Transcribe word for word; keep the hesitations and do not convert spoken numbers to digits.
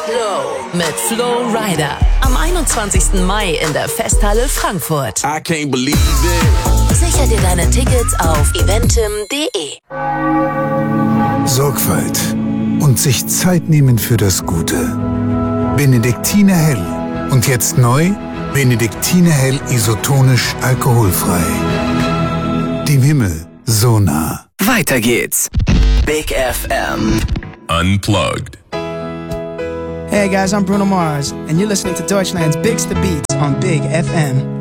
Flow mit Flo Rida. Am einundzwanzigsten Mai in der Festhalle Frankfurt. I can't believe it. Sicher dir deine Tickets auf eventim punkt de. Sorgfalt und sich Zeit nehmen für das Gute. Benediktiner Hell. Und jetzt neu, Benediktiner Hell isotonisch alkoholfrei. Dem Himmel so nah. Weiter geht's. Big F M. Unplugged. Hey guys, I'm Bruno Mars, and you're listening to Deutschland's Biggest Beats on Big F M.